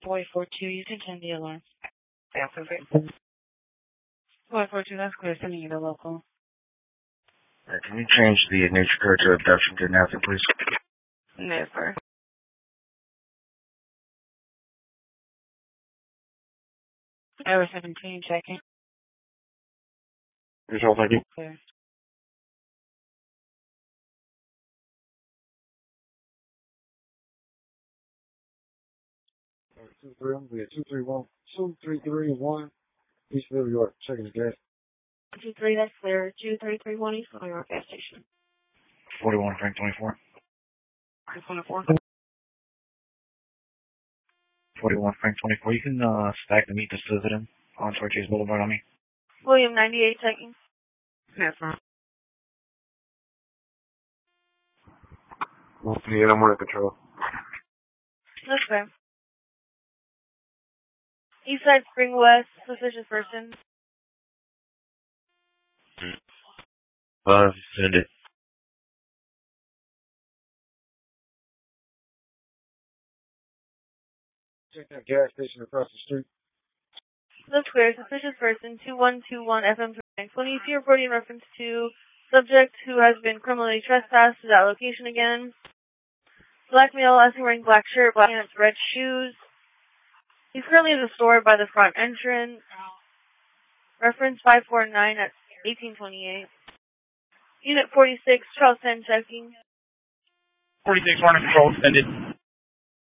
4842, you can turn the alarm. Yeah, perfect. 4842, that's clear. Sending you to local. Can you change the nature code to abduction kidnapping, please? No, sir. Error 17, checking. Control, thank you. Clear. We had 2331 East New York. Checking the gas. 23, that's clear. 2331 East New York gas station. 41 Frank 24. 24. 41 Frank 24. You can stack the meet the Citizen on Torches Boulevard on me. William 98 checking. No, sir. 158, I'm under control. That's fair. Eastside Spring West, suspicious person. Send it. Check that gas station across the street. That's clear. Suspicious person, 2121 FM 20. You reporting in reference to subject who has been criminally trespassed to that location again. Black male, as wearing black shirt, black pants, red shoes. He's currently in the store by the front entrance. Reference 549 at 1828. Unit 46, Charles 10 checking. 46, 1 control, extended.